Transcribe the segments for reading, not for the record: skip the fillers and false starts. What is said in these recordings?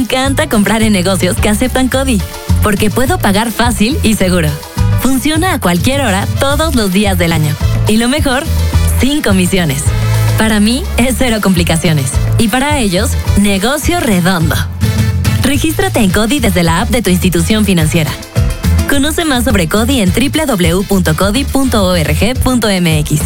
encanta comprar en negocios que aceptan CODI, porque puedo pagar fácil y seguro. Funciona a cualquier hora, todos los días del año. Y lo mejor, sin comisiones. Para mí es cero complicaciones. Y para ellos, negocio redondo. Regístrate en CODI desde la app de tu institución financiera. Conoce más sobre CODI en www.codi.org.mx.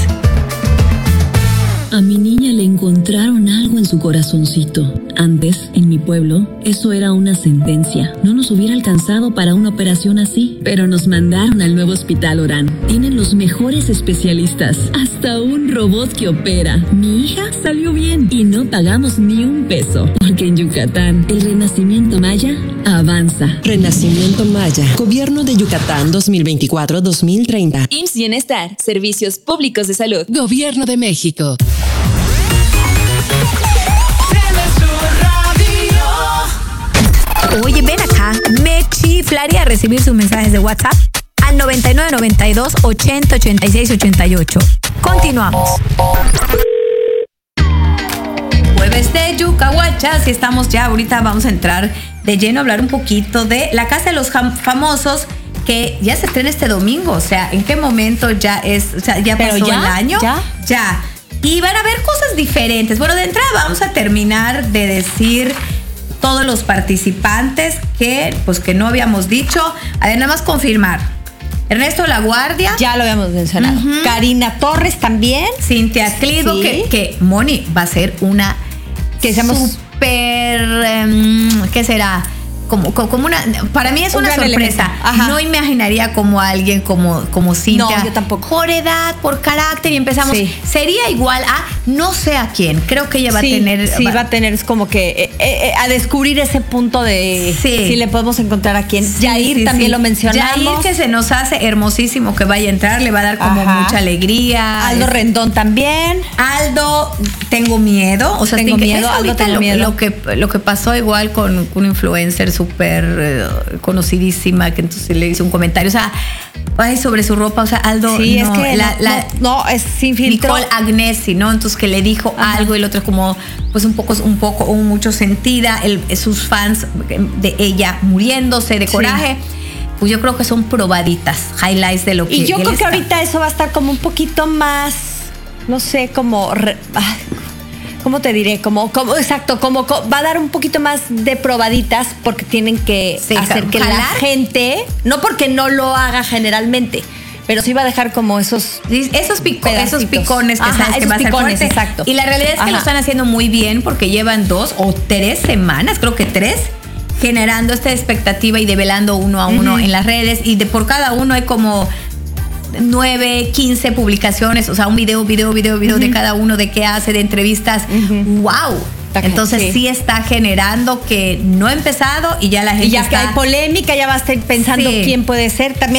A mi niña le encontraron algo en su corazoncito. Antes, en mi pueblo, eso era una sentencia. No nos hubiera alcanzado para una operación así, pero nos mandaron al nuevo Hospital Orán. Tienen los mejores especialistas, hasta un robot que opera. Mi hija salió bien y no pagamos ni un peso, porque en Yucatán, el renacimiento maya avanza. Renacimiento Maya, Gobierno de Yucatán 2024-2030. IMSS Bienestar, Servicios Públicos de Salud. Gobierno de México. Oye, ven acá, me chiflaría recibir sus mensajes de WhatsApp al 9992 80 86 88. Continuamos. Jueves de Yucahuachas y estamos ya, ahorita vamos a entrar de lleno a hablar un poquito de La Casa de los Famosos, que ya se estrena este domingo. O sea, ¿en qué momento ya es? O sea, ¿ya pasó el año? Ya. Y van a haber cosas diferentes. Bueno, de entrada vamos a terminar de decir todos los participantes que no habíamos dicho. A ver, nada más confirmar. Ernesto Laguardia. Ya lo habíamos mencionado. Karina Torres también. Cintia Clitbo, sí. que Moni va a ser una que seamos súper, ¿qué será? Como una, para mí es una sorpresa. No imaginaría como alguien como Cintia. No, yo tampoco. Por edad, por carácter, y empezamos. Sí. Sería igual a no sé a quién. Creo que ella va a tener. Sí, va a tener, es como que a descubrir ese punto de si le podemos encontrar a quién. Yair también lo mencionamos. Yair, que se nos hace hermosísimo que vaya a entrar, le va a dar como mucha alegría. Aldo Rendón también. Aldo, tengo miedo. O sea, tengo miedo. Aldo, tengo miedo. Lo que pasó igual con un influencer súper conocidísima, que entonces le hizo un comentario, o sea, sobre su ropa, o sea, Aldo, sí, no, es que no, es sin filtro. Nicole Agnesi, ¿no? Entonces que le dijo algo y el otro es como, pues un poco, mucho sentida, sus fans de ella muriéndose de coraje. Pues yo creo que son probaditas, highlights de lo que. Y yo creo que ahorita eso va a estar como un poquito más, no sé, como ¿cómo te diré? Exacto, como va a dar un poquito más de probaditas, porque tienen que hacer que la gente, no porque no lo haga generalmente, pero sí va a dejar como esos picones que sabes que va a ser fuerte. Exacto. Y la realidad es que lo están haciendo muy bien, porque llevan 2 o 3 semanas, creo que 3, generando esta expectativa y develando uno a uno en las redes, y por cada uno hay como 9, 15 publicaciones, o sea, un video de cada uno, de qué hace, de entrevistas. ¡Wow! Entonces sí está generando que no ha empezado y ya la gente y ya que hay polémica, ya va a estar pensando quién puede ser. También